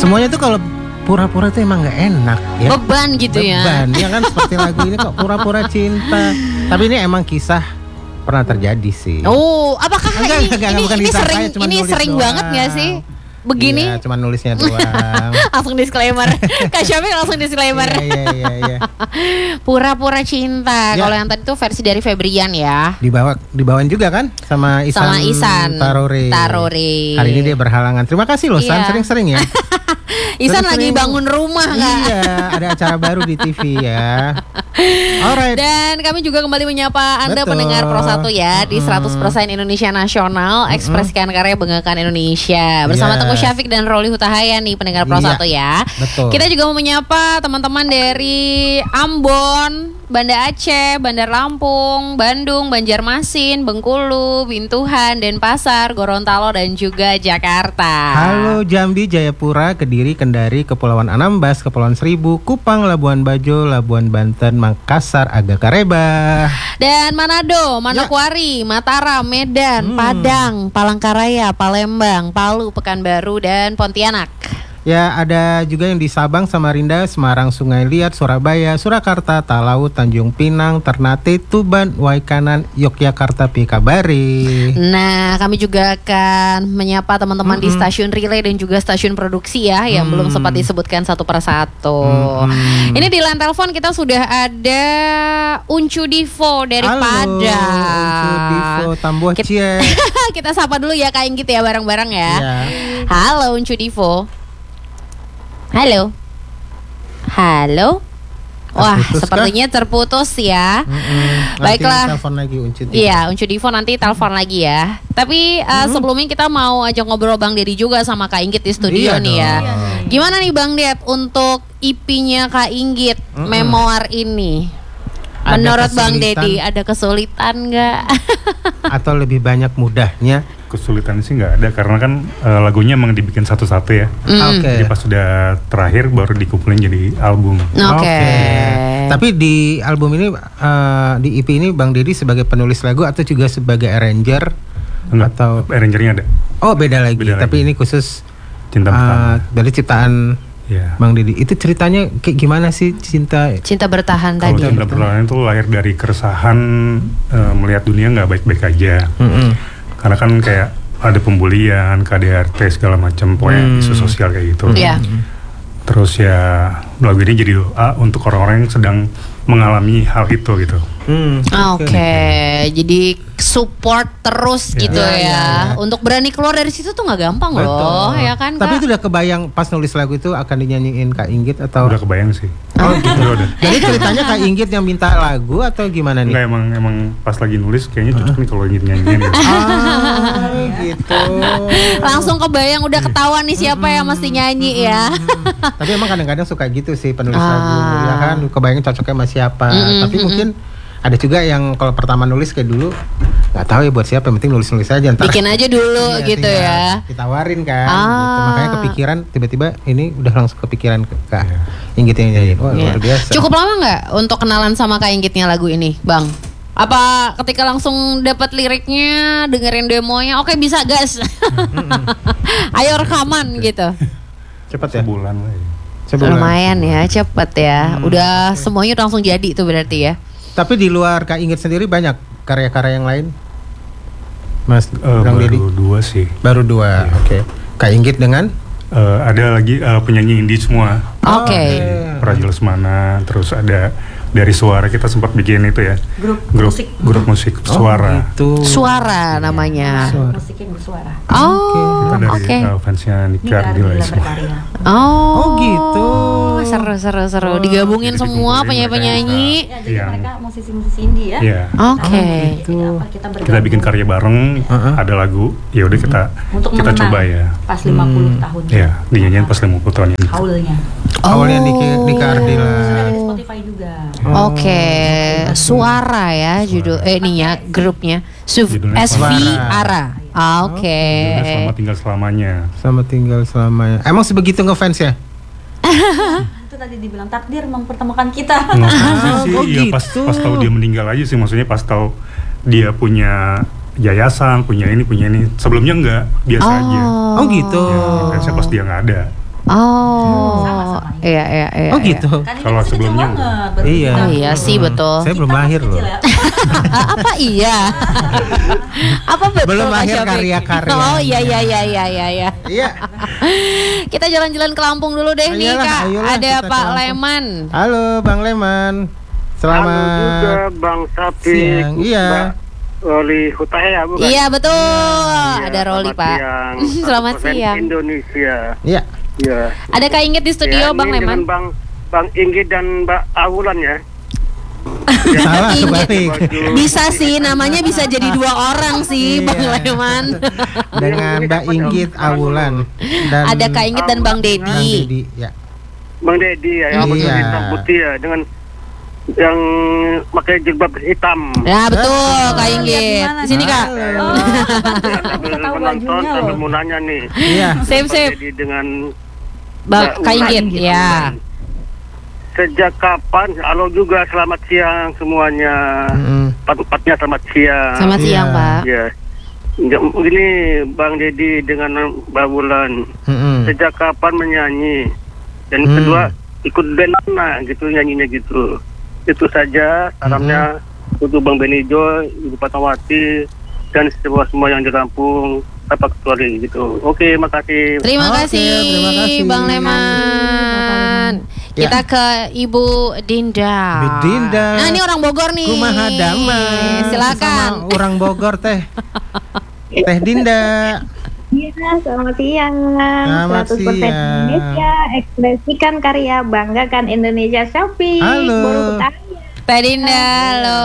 Semuanya tuh kalau pura-pura tuh emang nggak enak ya. Beban gitu ya. Beban ya kan, seperti lagu ini kok pura-pura cinta. Tapi ini emang kisah pernah terjadi sih. Oh, apakah Enggak, bukan ini kisah sering saya, cuman ini nulis sering doang. banget nggak sih? Begini. Iya, cuma nulisnya doang. Langsung disclaimer. Kak Syafik langsung disclaimer. Iya. Pura-pura cinta. Ya. Kalau yang tadi tuh versi dari Febrian ya. Dibawain juga kan sama Ihsan Tarore. Hari ini dia berhalangan. Terima kasih loh San, Iya. sering-sering ya. Ihsan lagi Sering-sering. bangun rumah Kak. Iya, ada acara baru di TV ya. Alright. Dan kami juga kembali menyapa Anda Betul. pendengar Pro 1 ya di 100% Indonesia Nasional, ekspresikan karya, banggakan Indonesia. Bersama Yes. Teguh Syafiq dan Roli Hutahaya nih pendengar Pro 1 ya. Betul. Kita juga mau menyapa teman-teman dari Ambon, Banda Aceh, Bandar Lampung, Bandung, Banjarmasin, Bengkulu, Bintuhan, Denpasar, Gorontalo dan juga Jakarta. Halo Jambi, Jayapura, Kediri, Kendari, Kepulauan Anambas, Kepulauan Seribu, Kupang, Labuan Bajo, Labuan Banten, Makassar, Agakareba. Dan Manado, Manokwari, Mataram, Medan, Padang, Palangkaraya, Palembang, Palu, Pekanbaru, dan Pontianak. Ya, ada juga yang di Sabang, Samarinda, Semarang, Sungai Liat, Surabaya, Surakarta, Talaut, Tanjung Pinang, Ternate, Tuban, Waikanan, Yogyakarta, Pikabari. Nah, kami juga akan menyapa teman-teman di stasiun relay dan juga stasiun produksi ya, yang belum sempat disebutkan satu persatu. Ini di line telepon kita sudah ada Uncu Divo dari Padang. Uncu Divo, Tambuah Cie. Kita sapa dulu ya Kak Inggit ya, bareng-bareng ya. Ya. Halo Uncu Divo. Halo. Wah, Terputus sepertinya terputus ya. Baiklah. Nanti telepon lagi Uncu Divo. Iya, Uncu Divo nanti telepon lagi ya. Tapi sebelumnya kita mau ajak ngobrol Bang Dedi juga sama Kak Inggit di studio Iya nih ya. dong. Gimana nih Bang Ded untuk IP-nya Kak Inggit, memoir ini? Ada Menurut Bang kesulitan? Dedi ada kesulitan nggak? Atau lebih banyak mudahnya? Kesulitan sih nggak ada karena kan lagunya emang dibikin satu-satu ya. Oke. Jadi pas sudah terakhir baru dikumpulin jadi album. Oke. Tapi di album ini, di EP ini Bang Dedi sebagai penulis lagu atau juga sebagai arranger? Enggak, Atau arrangernya ada. oh beda lagi. Beda Tapi lagi. ini khusus Cinta pertama. dari ciptaan Ya. Bang Dedi. Itu ceritanya kayak gimana sih cinta? Cinta bertahan Kalau tadi. cinta perlawanan itu lahir dari keresahan melihat dunia nggak baik-baik aja. Karena kan kayak ada pembulian, KDRT segala macam, pokoknya isu sosial kayak gitu. Iya. Terus ya lagu ini jadi doa untuk orang-orang yang sedang mengalami hal itu gitu. Oke, jadi support terus gitu ya. Untuk berani keluar dari situ tuh nggak gampang loh, ya kan? Tapi Kak? itu udah kebayang pas nulis lagu itu akan dinyanyiin Kak Inggit atau? Udah kebayang sih. Oh gitu. Udah. Jadi ceritanya Kak Inggit yang minta lagu atau gimana nih? Enggak, emang pas lagi nulis kayaknya cocok nih kalau nyanyiin gitu. Gitu. Langsung kebayang udah ketahuan nih siapa yang mesti nyanyi ya. Tapi emang kadang-kadang suka gitu sih penulis lagu, ya kan? Kebayang cocoknya sama siapa. Tapi mungkin ada juga yang kalau pertama nulis kayak dulu nggak tahu ya buat siapa, yang penting nulis-nulis aja. Ntar Bikin aja dulu iya, gitu tinggal ya. ditawarin kan. Gitu. Makanya kepikiran tiba-tiba ini udah langsung kepikiran ke Kak Iya. Inggit yang nyanyi. Oh Iya. luar biasa. Cukup lama nggak untuk kenalan sama Kak Inggitnya lagu ini, Bang? Apa ketika langsung dapat liriknya, dengerin demonya, oke bisa gas. Ayo rekaman gitu. Cepet ya? Sebulan lah ya. Sebulan. Lumayan ya, cepet ya. Udah semuanya langsung jadi itu berarti ya. Tapi di luar Kak Inggit sendiri banyak karya-karya yang lain? Mas Bang Dedi? Baru 2 sih. Baru 2. Oke. Kak Inggit dengan Ada lagi penyanyi indie semua. Oke. Praja Lesmana, terus ada dari Suara, kita sempat bikin itu ya. Grup musik Suara. Itu. Suara namanya. Musik yang bersuara. Oh, Kita dari oke. fansnya Nika Nika Ardila Ardila semua. berkarya. Oh gitu. Seru. Digabungin Jadi semua dikumpulin penyanyi-penyanyi. Ya, jadi Yang- mereka musisi-musisi indie ya. Iya. Oke. Jadi apa, kita bergabung Kita bikin karya bareng, ada lagu, ya udah kita untuk kita mengenang coba ya. pas 50 tahun. Ya, dinyanyiin pas 50 tahun ini. Haulnya. Awalnya Nika Ardila. Sudah ada di Spotify juga. Oke, Suara ya judul ininya grupnya. Judulnya SV Suara. Ara. Oke. Judulnya Selamat Tinggal Selamanya. Sama tinggal selamanya. Emang sebegitu ngefans ya? Itu tadi dibilang takdir mempertemukan kita. Nggak sih, oh ya pas gitu. tahu dia meninggal aja sih, maksudnya pas tahu dia punya yayasan, punya ini. Sebelumnya enggak, biasa aja. Oh gitu. Ya, fansnya pas dia nggak ada. Oh, iya. Oh gitu. Kan ini Kalau masih sebelumnya kecil banget, baru Iya. kita- Iya sih, betul. Saya belum kita lahir masih loh. kecil ya. Apa iya? Apa betul Belum Kak lahir Syafiq? karya-karya. Oh iya. Iya. Kita jalan-jalan ke Lampung dulu deh nih Ayolah, Kak. ayolah, Ada kita ke Pak Lampung. Leman. Halo Bang Leman. Halo juga Selamat Bang Sapik, siang. Iya. Mbak Roli Hutaya bukan? Iya betul. Iya, Ada Roli selamat Pak. siang. Selamat 1% siang. Indonesia. Iya. Iya. Ada Kak Inggit di studio Ya, Bang ini Leman. dengan Bang Inggit dan Mbak Awulan ya. Salah Inggit. kebalik. Bisa sih, namanya bisa jadi 2 orang sih Iya. Bang Leman. Dengan Mbak Inggit Awulan dan Ada Kak Inggit dan Bang Bang Dedi. Dedi. Ya. Bang Dedi ya, yang Iya. pakai hitam putih ya, dengan yang pakai jilbab hitam. Ya betul Kak lihat Inggit. di mana, Di sini Kak. Halo. Sambil Kita tahu menonton, bajunya sambil loh. mau nanya nih. Iya. Sip. Bang Dedi dengan Bang Mbak Kak Ulan. Inggit ya. Sejak kapan? Halo juga, selamat siang semuanya. Mm-mm. Empat-empatnya selamat siang. Selamat Iya. siang Pak. Ya, begini Bang Dedi dengan Mbak Wulan, Mm-mm. sejak kapan menyanyi? Dan kedua, ikut band mana gitu nyanyinya gitu. Itu saja salamnya untuk Bang Benijo, Ibu Fatmawati, dan semua yang di Lampung, apa kecuali gitu. Oke, makasih. Terima Oke, kasih terima kasih. Bang Leman. Ya. Kita ke Ibu Dinda. Bu Dinda. Nah ini orang Bogor nih. Kumaha damang. Silakan. Sama orang Bogor teh. Teh Dinda. Iya, selamat siang. Selamat 100% siang. Indonesia, ekspresikan karya, banggakan Indonesia. Shopee, Halo. Baru Utara. Teh Dinda, halo.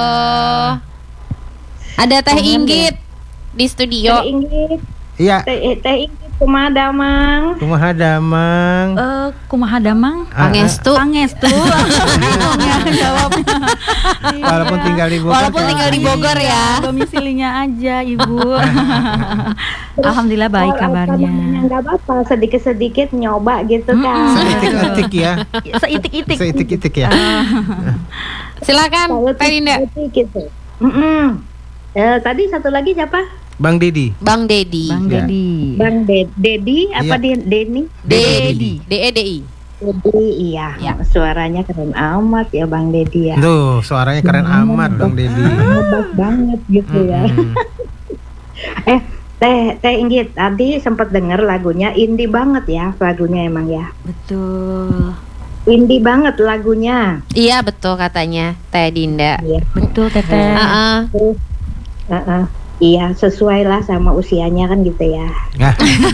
Ada Teh Inggit di studio. Teh Inggit, Iya. Teh Inggit, kumaha damang. Kumaha damang. Kumaha damang? Pangestu. Pangestu. Bingung ya jawabnya. Walaupun tinggal di Bogor. Walaupun tinggal di Bogor ya. Domisilinya aja Ibu. Alhamdulillah baik Kalau kabarnya. nggak apa-apa, sedikit-sedikit nyoba gitu kan. Seitik-itik ya. Seitik-itik. Seitik-itik ya. Silakan Kalau Teh Dinda. sedikit gitu. Tadi satu lagi siapa? Bang Dedi. Bang Dedi. Bang Ya. Dedi. Bang Dedi apa Iya. Denny? Dedi. DEDI. Dedi, iya. Ya. Suaranya keren amat ya Bang Dedi ya. Tuh, suaranya keren amat Bang Dedi. Hebat banget gitu ya. Mm-mm. Teh Inggit, tadi sempat denger lagunya indie banget ya, lagunya emang ya. Betul. Indie banget lagunya. Iya betul katanya Teh Dinda. Iya. Betul Teteh. Heeh. Terus, iya sesuai lah sama usianya kan gitu ya. Nah,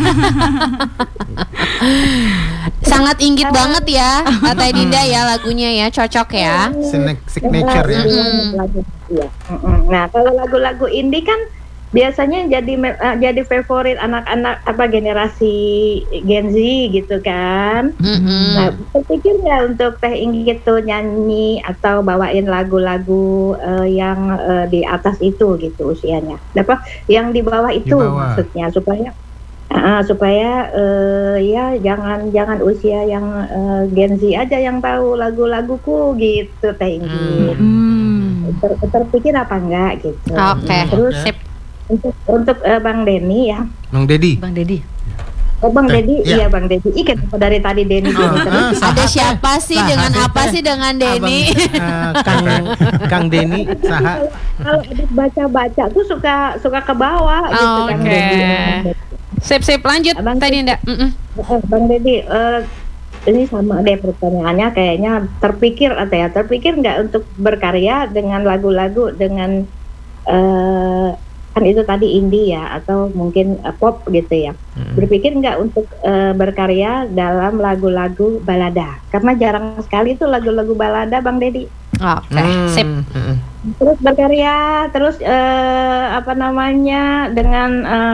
Sangat inggit banget ya Teh Dinda ya lagunya ya, cocok ya. signature ya. Iya. Nah kalau lagu-lagu indie kan biasanya jadi favorit anak-anak apa generasi Gen Z gitu kan. Nah, terpikir nggak untuk Teh Inggit tuh nyanyi atau bawain lagu-lagu yang di atas itu gitu usianya? Apa yang di bawah itu Di bawah. maksudnya supaya ya jangan usia yang Gen Z aja yang tahu lagu-laguku gitu Teh Inggit. Terpikir apa enggak gitu. Oke. Terus Sip. untuk Bang Denny ya. Bang Dedi. Bang Dedi. Oh Bang Dedi, iya. iya Bang Dedi. Kenapa dari tadi Denny terus? Ada siapa sih dengan apa sih dengan Denny? Kang Denny saha. Kalau adik baca-baca tuh suka ke bawah gitu kan. Oke. Sip lanjut Abang Teh Dinda. Bang Dedi, ini sama deh pertanyaannya kayaknya terpikir nggak untuk berkarya dengan lagu-lagu dengan kan itu tadi indie ya atau mungkin pop gitu ya. Berpikir nggak untuk berkarya dalam lagu-lagu balada karena jarang sekali tuh lagu-lagu balada Bang Dedi. Oke, sip. Terus berkarya terus apa namanya dengan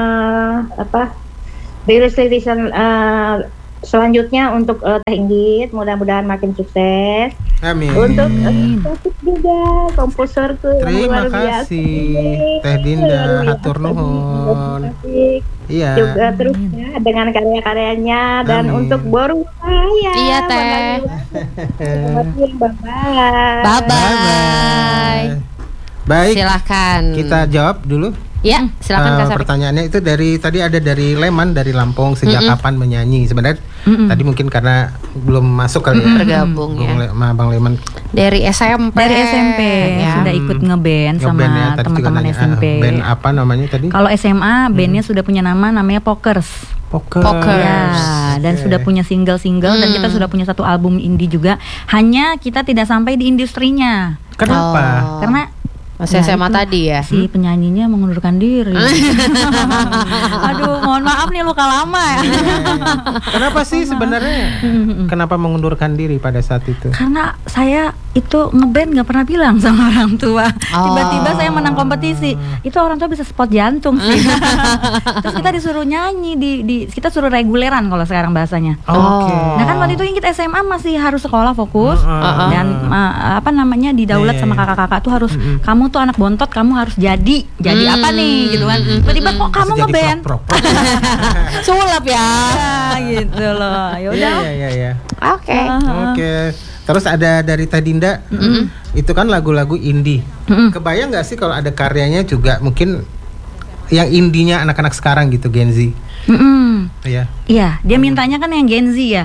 rilis-rilisan selanjutnya untuk Teh Inggit mudah-mudahan makin sukses. Amin. Untuk Taufik juga komposerku yang Terima luar biasa. kasih Teh Dinda, Luar biasa. hatur nuhun. Taufik Iya. juga terus ya dengan karya-karyanya dan Amin. untuk Boru saya. Iya, Teh. Bye-bye. Bye bye. Baik, Silakan. kita jawab dulu. Ya, silakan Kak Sapik. Pertanyaannya itu tadi ada dari Leman dari Lampung, sejak kapan menyanyi? Sebenarnya tadi mungkin karena belum masuk kali ya. Bergabung ya. Bang Leman. Dari SMP. Sudah ikut ngeband sama Ngeband ya, tadi juga teman-teman nanya, SMP. Band apa namanya tadi? Kalau SMA bandnya sudah punya namanya Pokers. Pokers. Ya, dan sudah punya single-single dan kita sudah punya satu album indie juga. Hanya kita tidak sampai di industrinya. Kenapa? Karena Masih SMA tadi ya. si penyanyinya mengundurkan diri. Aduh, mohon maaf nih luka lama ya. Kenapa sih sebenarnya? Kenapa mengundurkan diri pada saat itu? Karena saya itu ngeband nggak pernah bilang sama orang tua. Tiba-tiba saya menang kompetisi. Itu orang tua bisa spot jantung sih. Terus kita disuruh nyanyi kita suruh reguleran kalau sekarang bahasanya. Oke. Nah kan waktu itu kita SMA masih harus sekolah fokus dan didaulat sama kakak-kakak tuh harus kamu tuh anak bontot, kamu harus jadi apa nih gitu kan. Tiba-tiba kok kamu ngeband. Sulap ya. Gitu loh. Ya udah. Iya. Oke. Oke. Terus ada dari Tadinda, itu kan lagu-lagu indie. Kebayang nggak sih kalau ada karyanya juga mungkin yang indinya anak-anak sekarang gitu, Gen Z? Iya. Iya, dia mintanya kan yang Gen Z ya.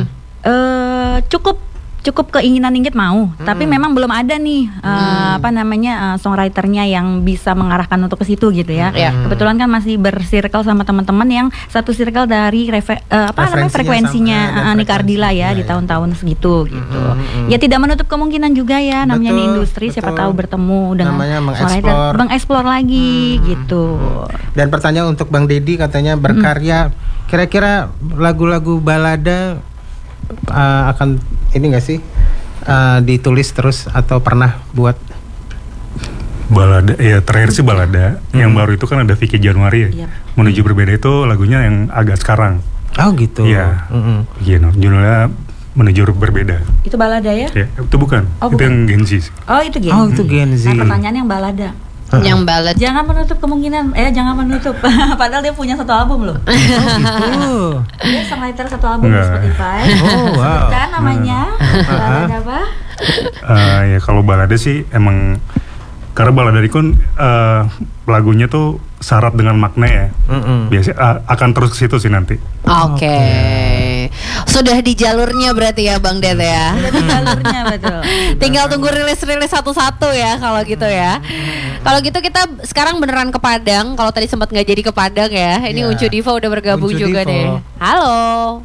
Cukup keinginan Inggit mau, tapi memang belum ada nih songwriternya yang bisa mengarahkan untuk ke situ gitu ya. Kebetulan kan masih bersirkel sama teman-teman yang satu circle dari frekuensinya Nika Ardila ya di tahun-tahun segitu gitu. Ya tidak menutup kemungkinan juga ya, namanya di industri siapa tahu bertemu dengan songwriter, mengeksplor lagi gitu. Dan pertanyaan untuk Bang Dedi, katanya berkarya, kira-kira lagu-lagu balada akan ini nggak sih ditulis terus atau pernah buat? Balada ya, terakhir sih balada. Yang baru itu kan ada Vicky Januari ya. Menuju Berbeda itu lagunya yang agak sekarang. Oh gitu. Iya. Judulnya Menuju Berbeda. Itu balada ya? Ya, itu bukan. Itu bukan. yang Gen Z. Oh itu Gen Z. Oh itu Gen Z. Nah pertanyaan yang balada. Yang ballad. Jangan menutup kemungkinan, jangan menutup. Padahal dia punya satu album loh. Dia songwriter satu album di Spotify. Oh wow. Kan namanya balada apa? Ya kalau balada sih emang karena balada itu kan lagunya tuh syarat dengan makna ya. Biasanya akan terus ke situ sih nanti. Oke. Sudah di jalurnya berarti ya Bang Det ya. Sudah di jalurnya betul. Tinggal tunggu rilis satu-satu ya kalau gitu ya. Kalau gitu kita sekarang beneran ke Padang. Kalau tadi sempat nggak jadi ke Padang ya. Ini Uncu Diva udah bergabung Uncu juga Divo. deh. Halo.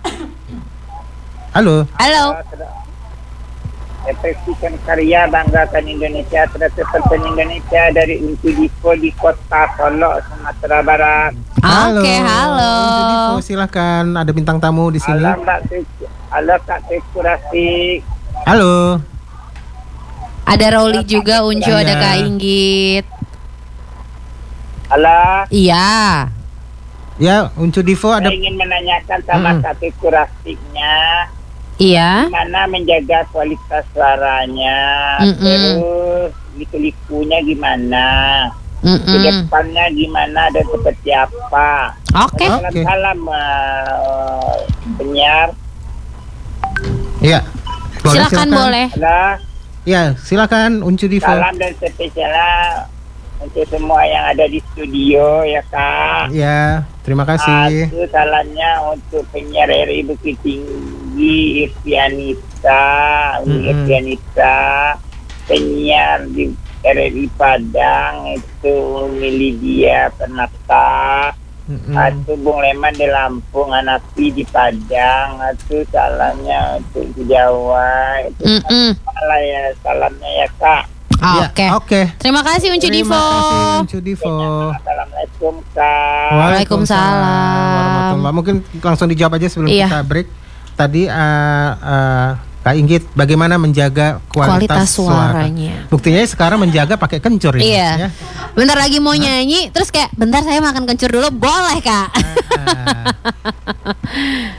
Halo. Ekspresikan karya, banggakan Indonesia, terus Indonesia dari Uncu Divo di Kota Solok, Sumatera Barat. Oke, halo. Uncu Divo, silakan, ada bintang tamu di sini. Halo Kak Tekurasi. Halo. Ada Roli juga, Uncu, Iya. ada Kak Inggit. Halo. Iya. Ya, Uncu Divo ada. Saya ingin menanyakan sama Kak Tekurasinya. Iya. Gimana menjaga kualitas suaranya, terus liku-likunya gimana, ke depannya gimana dan seperti apa. Oke. Salam penyiar. Iya. Silakan boleh. Halo. Ya, silakan Uncu Divo. Salam dan spesial untuk semua yang ada di studio ya Kak. Ya, terima kasih. Itu salamnya untuk penyiar RRI Bukit Tinggi Irtianita, penyiar di RRI Padang itu Lydia Penata, itu Bung Leman di Lampung, Anapi di Padang, itu salamnya untuk di Jawa, itu salah ya salamnya ya Kak. Oke. Terima kasih Uncu Divo. Uncu Divo. Assalamualaikum Kak. Waalaikumsalam. Mungkin langsung dijawab aja sebelum kita break. Tadi Kak Inggit, bagaimana menjaga kualitas suaranya? Buktinya sekarang menjaga pakai kencur ini. Iya. Ya. Bentar lagi mau nyanyi, terus kayak bentar saya makan kencur dulu, boleh Kak?